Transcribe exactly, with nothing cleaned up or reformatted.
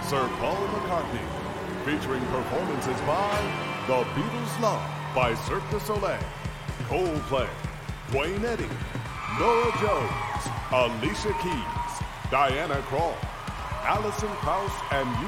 Sir Paul McCartney, featuring performances by The Beatles' Love by Cirque du Soleil, Coldplay, Dwayne Eddy, Norah Jones, Alicia Keys, Diana Krall, Alison Krauss, and